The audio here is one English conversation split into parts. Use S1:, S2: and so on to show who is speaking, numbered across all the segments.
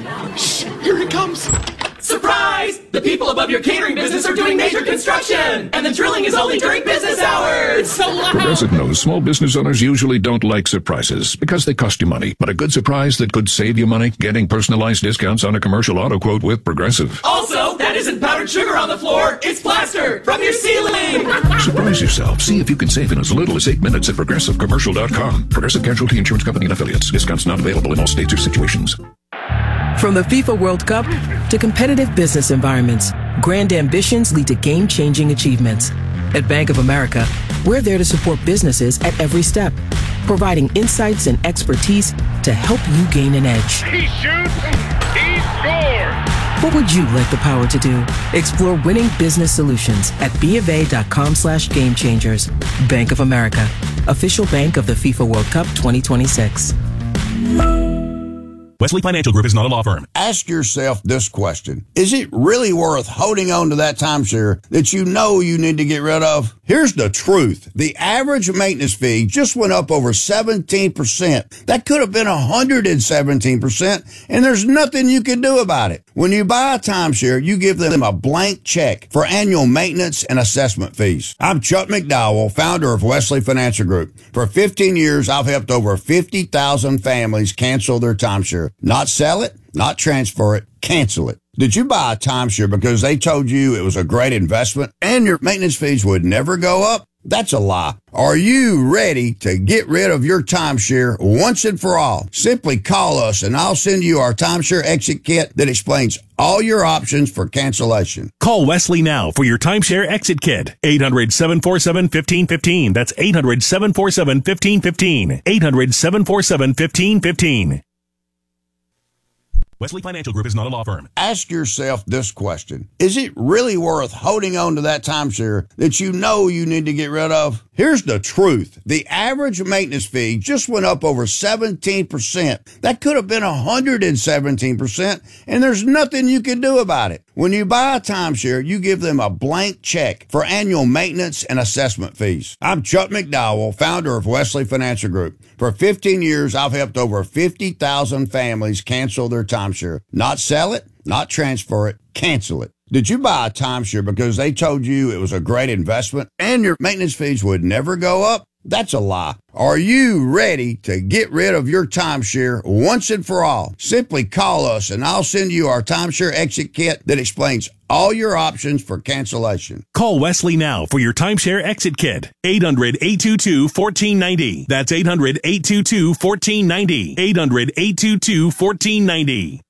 S1: Shh, here it comes. Surprise! The people above your catering business are doing major construction, and the drilling is only during business hours. It's so loud.
S2: Progressive knows small business owners usually don't like surprises because they cost you money. But a good surprise that could save you money? Getting personalized discounts on a commercial auto quote with Progressive.
S1: Also, that isn't powdered sugar on the floor. It's plaster from your ceiling.
S2: Surprise yourself. See if you can save in as little as 8 minutes at ProgressiveCommercial.com. Progressive Casualty Insurance Company and Affiliates. Discounts not available in all states or situations.
S3: From the FIFA World Cup to competitive business environments, grand ambitions lead to game-changing achievements. At Bank of America, we're there to support businesses at every step, providing insights and expertise to help you gain an edge.
S4: He shoots, he scores!
S3: What would you like the power to do? Explore winning business solutions at BofA.com/gamechangers. Bank of America, official bank of the FIFA World Cup 2026.
S5: Wesley Financial Group is not a law firm.
S6: Ask yourself this question. Is it really worth holding on to that timeshare that you know you need to get rid of? Here's the truth. The average maintenance fee just went up over 17%. That could have been 117%, and there's nothing you can do about it. When you buy a timeshare, you give them a blank check for annual maintenance and assessment fees. I'm Chuck McDowell, founder of Wesley Financial Group. For 15 years, I've helped over 50,000 families cancel their timeshare. Not sell it, not transfer it, cancel it. Did you buy a timeshare because they told you it was a great investment and your maintenance fees would never go up? That's a lie. Are you ready to get rid of your timeshare once and for all? Simply call us and I'll send you our timeshare exit kit that explains all your options for cancellation.
S5: Call Wesley now for your timeshare exit kit. 800-747-1515. That's 800-747-1515. 800-747-1515. Wesley Financial Group is not a law firm.
S6: Ask yourself this question. Is it really worth holding on to that timeshare that you know you need to get rid of? Here's the truth. The average maintenance fee just went up over 17%. That could have been 117%, and there's nothing you can do about it. When you buy a timeshare, you give them a blank check for annual maintenance and assessment fees. I'm Chuck McDowell, founder of Wesley Financial Group. For 15 years, I've helped over 50,000 families cancel their timeshare. Not sell it, not transfer it, cancel it. Did you buy a timeshare because they told you it was a great investment and your maintenance fees would never go up? That's a lie. Are you ready to get rid of your timeshare once and for all? Simply call us and I'll send you our timeshare exit kit that explains all your options for cancellation.
S5: Call Wesley now for your timeshare exit kit. 800-822-1490. That's 800-822-1490. 800-822-1490.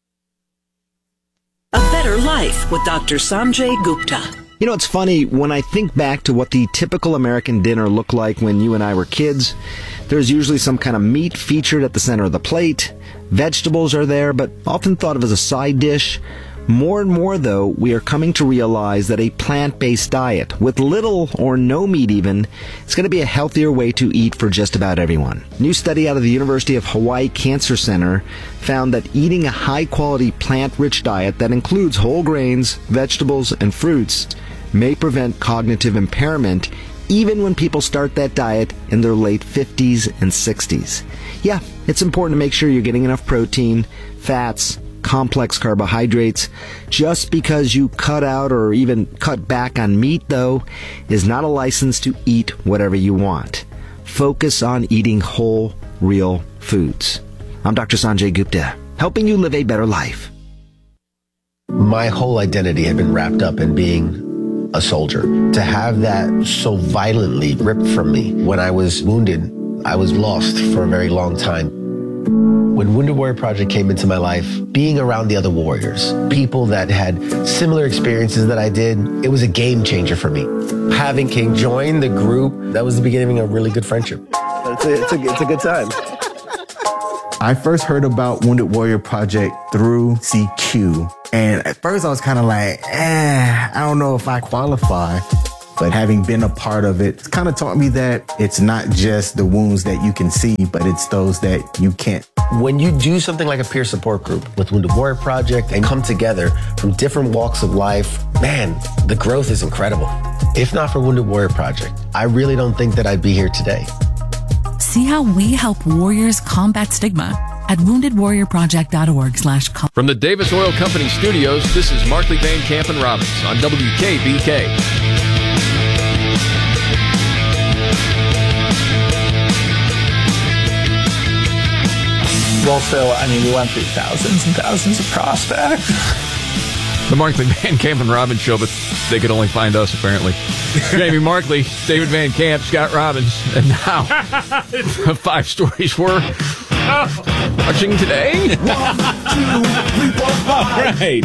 S7: A Better Life with Dr. Sanjay Gupta.
S8: You know, it's funny, when I think back to what the typical American dinner looked like when you and I were kids, there's usually some kind of meat featured at the center of the plate. Vegetables are there, but often thought of as a side dish. More and more, though, we are coming to realize that a plant-based diet, with little or no meat even, is going to be a healthier way to eat for just about everyone. A new study out of the University of Hawaii Cancer Center found that eating a high-quality plant-rich diet that includes whole grains, vegetables, and fruits may prevent cognitive impairment even when people start that diet in their late 50s and 60s. Yeah, it's important to make sure you're getting enough protein, fats, complex carbohydrates. Just because you cut out or even cut back on meat, though, is not a license to eat whatever you want. Focus on eating whole, real foods. I'm Dr. Sanjay Gupta, helping you live a better life.
S9: My whole identity had been wrapped up in being a soldier. To have that so violently ripped from me when I was wounded, I was lost for a very long time. When Wounded Warrior Project came into my life, being around the other warriors, people that had similar experiences that I did, it was a game changer for me. Having King join the group, that was the beginning of a really good friendship. It's a good time.
S10: I first heard about Wounded Warrior Project through CQ. And at first I was kind of like, I don't know if I qualify. But having been a part of it, it's kind of taught me that it's not just the wounds that you can see, but it's those that you can't.
S9: When you do something like a peer support group with Wounded Warrior Project and come together from different walks of life, man, the growth is incredible. If not for Wounded Warrior Project, I really don't think that I'd be here today.
S11: See how we help warriors combat stigma. at woundedwarriorproject.org/call.
S12: From the Davis Oil Company studios, this is Markley, Van Camp, and Robbins on WKBK.
S13: Well, Phil, I mean, we went through thousands and thousands of prospects.
S12: The Markley, Van Camp, and Robbins show, but they could only find us, apparently. Jamie Markley, David Van Camp, Scott Robbins, and now 5 stories we're watching today.
S14: 1, 2, 3, 4, 5. All right.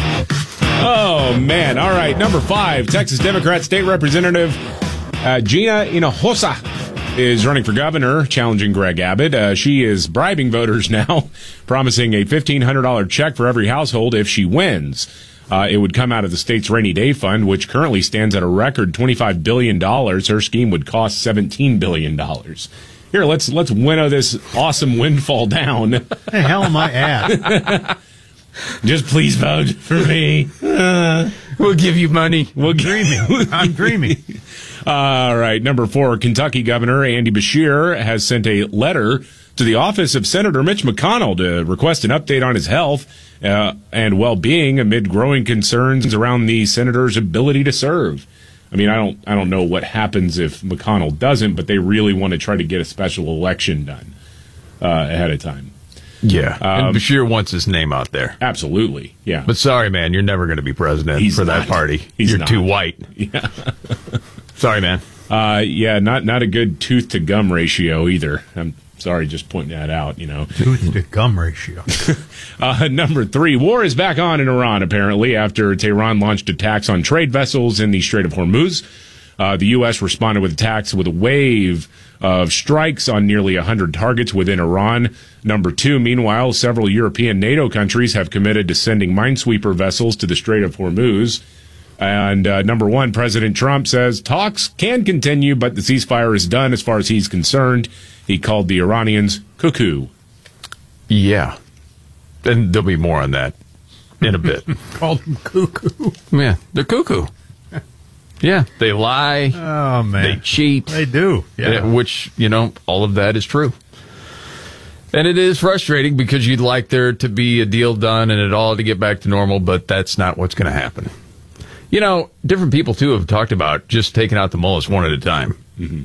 S14: Oh, man. All right. Number 5, Texas Democrat State Representative Gina Hinojosa is running for governor, challenging Greg Abbott. She is bribing voters now, promising a $1,500 check for every household if she wins. It would come out of the state's rainy day fund, which currently stands at a record $25 billion. Her scheme would cost $17 billion. Here, let's winnow this awesome windfall down.
S15: The hell am I at?
S14: Just please vote for me.
S12: We'll give you money.
S15: I'm dreaming.
S14: All right, number 4, Kentucky Governor Andy Beshear has sent a letter to the office of Senator Mitch McConnell to request an update on his health and well-being amid growing concerns around the senator's ability to serve. I mean, I don't know what happens if McConnell doesn't, but they really want to try to get a special election done ahead of time.
S12: Yeah, and Beshear wants his name out there.
S14: Absolutely, yeah.
S12: But sorry, man, you're never going to be president for that party. You're too white.
S14: Yeah. Sorry,
S12: man.
S14: Yeah, not a good tooth-to-gum ratio either. I'm sorry, just pointing that out,
S15: Tooth-to-gum ratio.
S14: Number 3, war is back on in Iran, apparently, after Tehran launched attacks on trade vessels in the Strait of Hormuz. The U.S. responded with attacks with a wave of strikes on nearly 100 targets within Iran. Number 2, meanwhile, several European NATO countries have committed to sending minesweeper vessels to the Strait of Hormuz. And number 1, President Trump says talks can continue, but the ceasefire is done as far as he's concerned. He called the Iranians cuckoo.
S12: Yeah. And there'll be more on that in a bit.
S15: Called them cuckoo.
S12: Yeah, they're cuckoo. Yeah, they lie.
S15: Oh, man.
S12: They cheat.
S15: They do. Yeah.
S12: Which, all of that is true. And it is frustrating because you'd like there to be a deal done and it all to get back to normal, but that's not what's going to happen. Different people, too, have talked about just taking out the mullahs one at a time.
S14: Mm-hmm.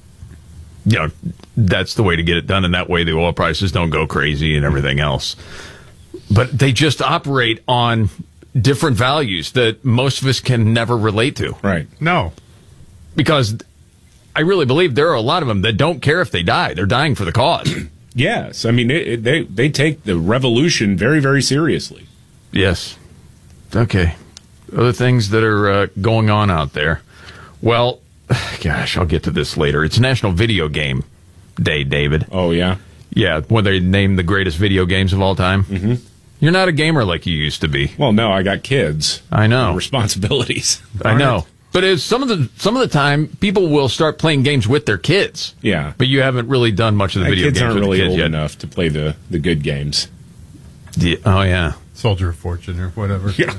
S12: That's the way to get it done, and that way the oil prices don't go crazy and everything else. But they just operate on different values that most of us can never relate to.
S14: Right.
S15: No.
S12: Because I really believe there are a lot of them that don't care if they die. They're dying for the cause.
S14: Yes. I mean, they take the revolution very, very seriously.
S12: Yes. Okay. Other things that are going on out there. Well, gosh, I'll get to this later. It's National Video Game Day, David.
S14: Oh, yeah?
S12: Yeah, when they name the greatest video games of all time.
S14: Mm-hmm.
S12: You're not a gamer like you used to be.
S14: Well, no, I got kids.
S12: I know.
S14: Responsibilities.
S12: I know. But it's some of the time, people will start playing games with their kids.
S14: Yeah.
S12: But you haven't really done much of the video games
S14: kids aren't
S12: with
S14: really
S12: the kids
S14: old
S12: yet.
S14: enough to play the good games.
S12: Yeah. Oh, yeah.
S15: Soldier of Fortune or whatever.
S14: Yeah.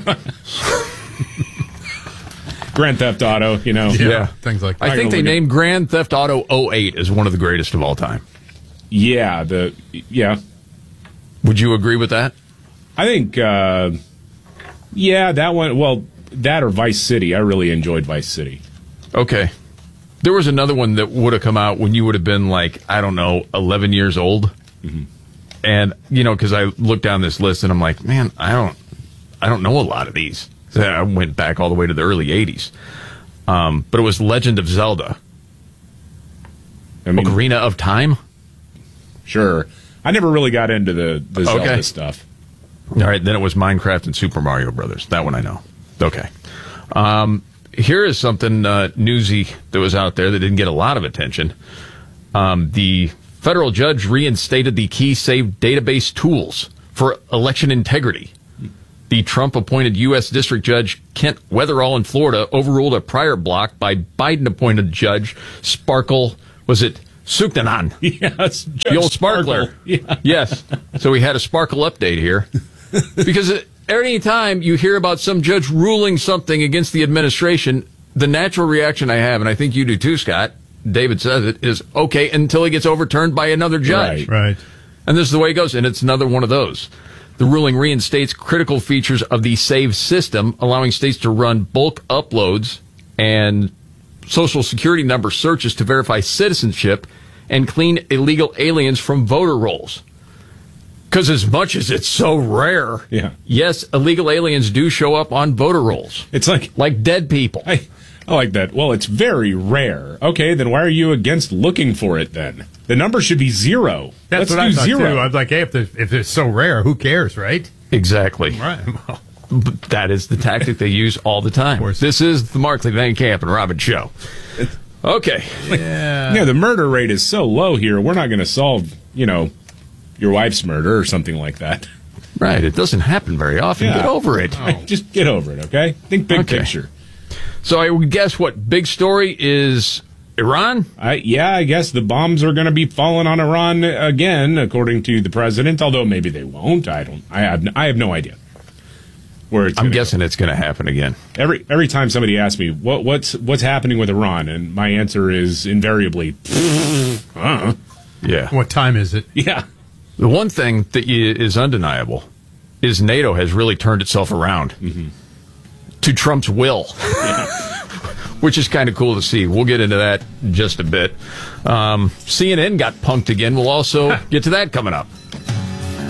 S14: Grand Theft Auto,
S12: Yeah.
S15: Things like that.
S12: I think they named Grand Theft Auto 08 as one of the greatest of all time.
S14: Yeah.
S12: Would you agree with that?
S14: I think, that one, well, that or Vice City. I really enjoyed Vice City.
S12: Okay. There was another one that would have come out when you would have been 11 years old.
S14: Mm-hmm.
S12: And, because I looked down this list and I'm like, man, I don't know a lot of these. I went back all the way to the early 80s. But it was Legend of Zelda. Ocarina of Time?
S14: Sure. I never really got into the Zelda stuff.
S12: All right, then it was Minecraft and Super Mario Brothers. That one I know. Okay. Here is something newsy that was out there that didn't get a lot of attention. The federal judge reinstated the KeySafe database tools for election integrity. The Trump-appointed U.S. District Judge Kent Weatherall in Florida overruled a prior block by Biden-appointed Judge Sparkle, was it Suknanan?
S14: Yes.
S12: The old sparkler.
S14: Yeah.
S12: Yes. So we had a Sparkle update here. Because any time you hear about some judge ruling something against the administration, the natural reaction I have, and I think you do too, Scott, David says it, is okay until he gets overturned by another judge.
S15: Right.
S12: And this is the way it goes, and it's another one of those. The ruling reinstates critical features of the SAVE system, allowing states to run bulk uploads and social security number searches to verify citizenship and clean illegal aliens from voter rolls. Because as much as it's so rare, yes, illegal aliens do show up on voter rolls.
S14: It's like
S12: dead people.
S14: I like that. Well, it's very rare. Okay, then why are you against looking for it then? The number should be 0.
S15: That's what I thought too. I was like, hey, if it's so rare, who cares, right?
S12: Exactly.
S15: Right. Well,
S12: that is the tactic they use all the time. This is the Markley, Van Camp, and Robin show. Okay.
S14: Yeah, the murder rate is so low here. We're not going to solve, your wife's murder or something like that.
S12: Right. It doesn't happen very often.
S14: Yeah.
S12: Get over it.
S14: Just get over it, okay? Think big picture.
S12: So I would guess what big story is Iran?
S14: I guess the bombs are going to be falling on Iran again, according to the president, although maybe they won't. I have no idea.
S12: I'm guessing it's going to happen again.
S14: Every time somebody asks me what's happening with Iran, and my answer is invariably,
S12: yeah.
S15: What time is it?
S14: Yeah.
S12: The one thing that is undeniable is NATO has really turned itself around to Trump's will, which is kind of cool to see. We'll get into that in just a bit. CNN got punked again. We'll also get to that coming up.